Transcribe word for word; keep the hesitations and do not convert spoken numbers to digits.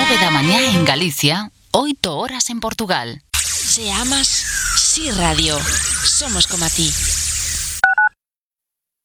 nove da mañá en Galicia, oito horas en Portugal. Se amas, Si Radio. Somos como a ti.